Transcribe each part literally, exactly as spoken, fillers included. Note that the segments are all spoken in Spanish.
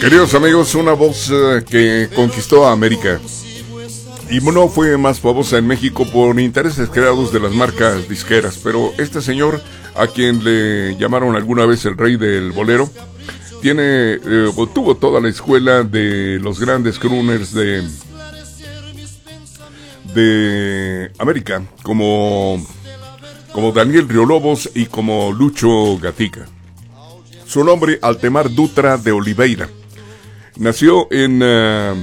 Queridos amigos, una voz uh, que conquistó a América y no fue más famosa en México por intereses creados de las marcas disqueras, pero este señor, a quien le llamaron alguna vez el rey del bolero, tiene eh, tuvo toda la escuela de los grandes crooners de de América, como como Daniel Riolobos y como Lucho Gatica. Su nombre, Altemar Dutra de Oliveira. Nació en, uh,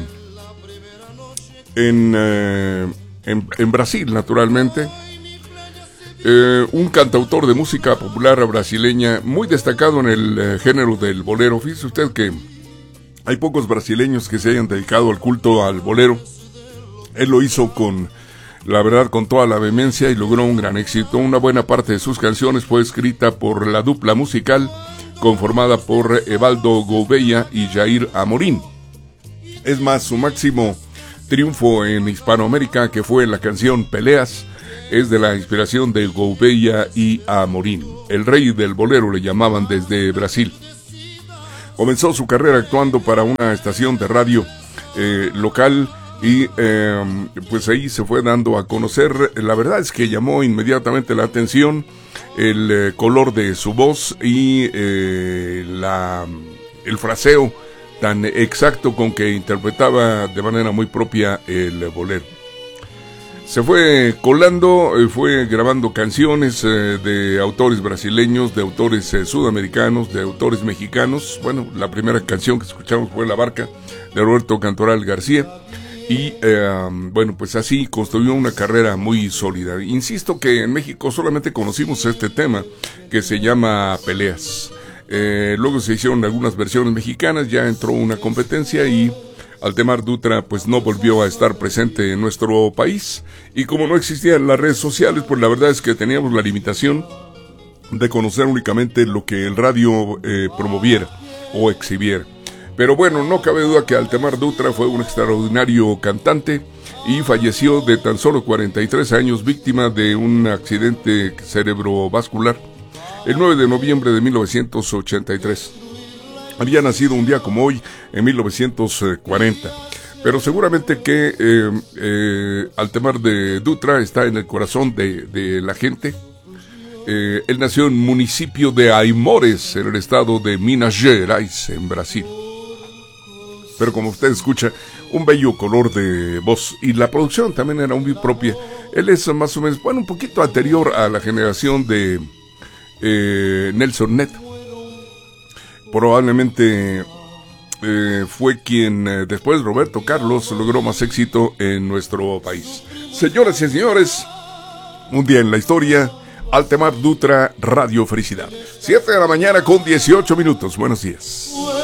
en, uh, en, en Brasil, naturalmente. Eh, un cantautor de música popular brasileña muy destacado en el uh, género del bolero. Fíjese usted que hay pocos brasileños que se hayan dedicado al culto al bolero. Él lo hizo con, la verdad, con toda la vehemencia y logró un gran éxito. Una buena parte de sus canciones fue escrita por la dupla musical conformada por Evaldo Gouveia y Jair Amorim. Es más, su máximo triunfo en Hispanoamérica, que fue la canción Peleas, es de la inspiración de Gouveia y Amorim. El rey del bolero le llamaban desde Brasil. Comenzó su carrera actuando para una estación de radio eh, local y eh, pues ahí se fue dando a conocer. La verdad es que llamó inmediatamente la atención el eh, color de su voz y eh, la, el fraseo tan exacto con que interpretaba de manera muy propia el bolero. Se fue colando, eh, fue grabando canciones eh, de autores brasileños, de autores eh, sudamericanos, de autores mexicanos. Bueno, la primera canción que escuchamos fue La Barca, de Roberto Cantoral García. Y eh, bueno, pues así construyó una carrera muy sólida. Insisto que en México solamente conocimos este tema que se llama Peleas. Eh, luego se hicieron algunas versiones mexicanas, ya entró una competencia y Altemar Dutra pues no volvió a estar presente en nuestro país. Y como no existían las redes sociales, pues la verdad es que teníamos la limitación de conocer únicamente lo que el radio eh, promoviera o exhibiera. Pero bueno, no cabe duda que Altemar Dutra fue un extraordinario cantante y falleció de tan solo cuarenta y tres años, víctima de un accidente cerebrovascular, el nueve de noviembre de mil novecientos ochenta y tres. Había nacido un día como hoy, en mil novecientos cuarenta. Pero seguramente que eh, eh, Altemar de Dutra está en el corazón de, de la gente. Eh, él nació en el municipio de Aimores, en el estado de Minas Gerais, en Brasil. Pero como usted escucha, un bello color de voz. Y la producción también era muy propia. Él es más o menos, bueno, un poquito anterior a la generación de eh, Nelson Ned. Probablemente eh, fue quien, eh, después de Roberto Carlos, logró más éxito en nuestro país. Señoras y señores, un día en la historia, Altemar Dutra, Radio Felicidad. siete de la mañana con dieciocho minutos. Buenos días.